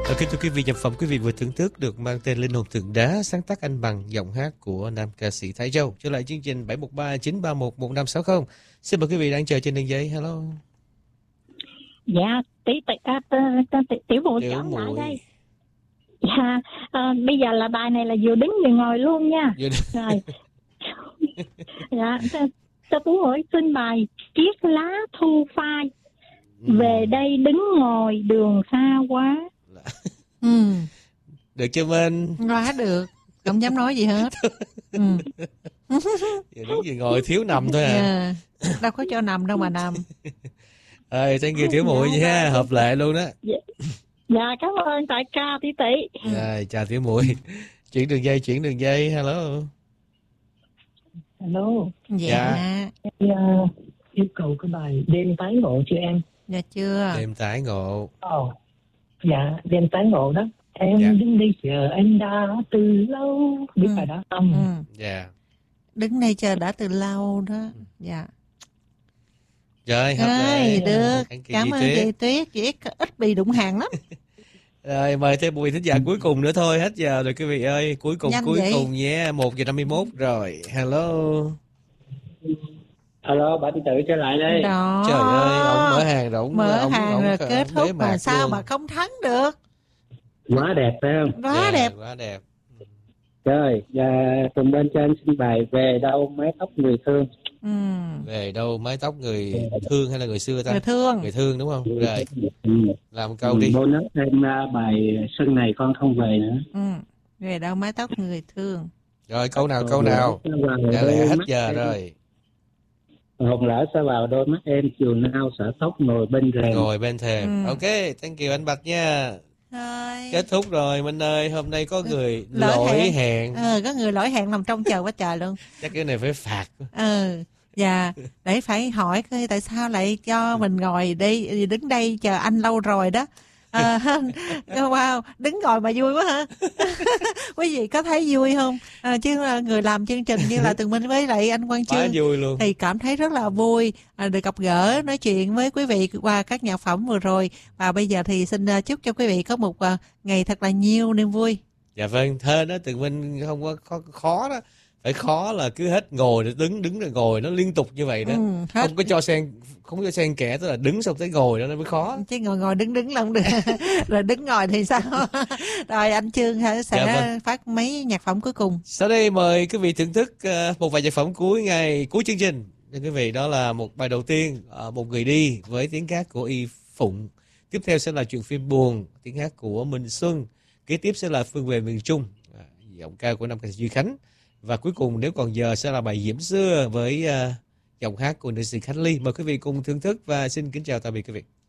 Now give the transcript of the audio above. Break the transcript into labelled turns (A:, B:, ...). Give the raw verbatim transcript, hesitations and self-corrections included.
A: Kính thưa quý vị, nhạc phẩm quý vị vừa thưởng thức được mang tên Linh hồn tượng đá, sáng tác anh bằng giọng hát của nam ca sĩ Thái Châu. Trở lại chương trình bảy một ba chín ba một một năm sáu không. Xin mời quý vị đang chờ trên đường dây. Hello.
B: Dạ, tí tí à, tiểu muội trở lại đây. Dạ, à, bây giờ là bài này là vừa đứng vừa ngồi luôn nha. Rồi. Dạ, tôi cũng hỏi xin bài Chiếc lá thu phai. Về đây đứng ngồi đường xa quá.
A: Ừ. Được chưa Minh?
C: Quá được. Không dám nói gì hết. Ừ.
A: Giờ đứng vừa ngồi thiếu nằm thôi à.
C: Yeah. Đâu có cho nằm đâu mà nằm.
A: Ơi, thank you Tiểu Muội nha, hợp lệ luôn đó.
B: Dạ, dạ cảm ơn đại ca tỷ tỷ.
A: Rồi, chào Tiểu Muội. Chuyển đường dây, chuyển đường dây, hello.
D: Hello.
C: Dạ. dạ.
D: Em uh, yêu cầu cái bài Đêm tái ngộ chưa em?
C: Dạ chưa.
A: Đêm tái ngộ.
D: Ồ. Dạ, đêm tái ngộ đó. Em dạ. đứng đây chờ anh đã từ lâu. Biết ừ. bài đó không?
C: Ừ.
A: Dạ.
C: Đứng đây chờ đã từ lâu đó. Ừ. Dạ.
A: Rồi, hợp
C: lệ. Được. Cảm ơn chị Tuyết. Chị ít bị đụng hàng lắm.
A: Rồi, mời thêm buổi thính giả cuối cùng nữa thôi. Hết giờ rồi quý vị ơi. Cuối cùng, Nhanh cuối vậy? cùng nhé. một giờ năm mươi mốt rồi. Hello.
E: Alo, bà Tư Tự trở lại đây.
C: Đó.
A: Trời ơi, ông mở hàng rồi. Ông,
C: mở
A: ông,
C: hàng
A: ông,
C: rồi
A: ông,
C: kết thúc mà sao
A: luôn.
C: mà không thắng được.
E: Quá đẹp phải không?
C: Quá
A: yeah,
C: đẹp.
A: Quá đẹp.
E: Rồi, và cùng bên trên xin bài Về đâu mái tóc người thương.
C: Ừ.
A: Về đâu mái tóc người thương hay là người xưa ta?
C: Người thương.
A: Người thương đúng không? Rồi.
E: Ừ.
A: Làm câu đi.
E: Bonus thêm bài Xuân này con không về nữa.
C: Ừ. Về đâu mái tóc người thương.
A: Rồi câu nào câu nào. Đã lẽ hết giờ em. Rồi.
E: Hồn lỡ sẽ vào đôi mắt em chiều nào xõa tóc ngồi bên rèm.
A: Ngồi bên thềm. Ừ. Ok, thank you anh Bạch nha.
C: Thôi.
A: Kết thúc rồi Minh ơi, hôm nay có người lỗi, lỗi hẹn, hẹn.
C: Ờ, có người lỗi hẹn nằm trong chờ quá trời luôn.
A: Chắc cái này phải phạt.
C: Ừ, dạ, để phải hỏi coi tại sao lại cho mình ngồi đi đứng đây chờ anh lâu rồi đó. À, wow, đứng ngồi mà vui quá hả? Quý vị có thấy vui không? À, chứ người làm chương trình như là Tường Minh với lại anh Quang Chương
A: vui luôn.
C: Thì cảm thấy rất là vui à, được gặp gỡ nói chuyện với quý vị qua các nhạc phẩm vừa rồi. Và bây giờ thì xin chúc cho quý vị có một uh, ngày thật là nhiều niềm vui.
A: Dạ vâng, thơ đó Tường Minh không có khó, khó đó. Phải khó là cứ hết ngồi để đứng, đứng rồi ngồi, nó liên tục như vậy đó. Ừ, không có cho xen, không có cho xen kẽ, tức là đứng xong tới ngồi đó nó mới khó.
C: Chứ ngồi ngồi đứng đứng là không được. Rồi đứng ngồi thì sao? Rồi anh Chương sẽ dạ vâng. phát mấy nhạc phẩm cuối cùng.
A: Sau đây mời quý vị thưởng thức một vài nhạc phẩm cuối ngày, cuối chương trình. Thưa quý vị, đó là một bài đầu tiên, Một người đi với tiếng hát của Y Phụng. Tiếp theo sẽ là Chuyện phim buồn, tiếng hát của Minh Xuân. Kế tiếp sẽ là Phương về miền Trung, giọng ca của nam ca sĩ Duy Khánh. Và cuối cùng nếu còn giờ sẽ là bài Diễm Xưa với uh, giọng hát của nữ sĩ Khánh Ly. Mời quý vị cùng thưởng thức và xin kính chào tạm biệt quý vị.